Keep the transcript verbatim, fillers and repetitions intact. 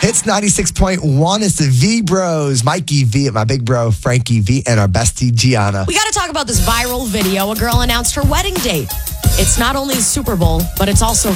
Hits ninety-six point one is the V Bros. Mikey V at my big bro, Frankie V, and our bestie, Gianna. We got to talk about this viral video. A girl announced her wedding date. It's not only the Super Bowl, but it's also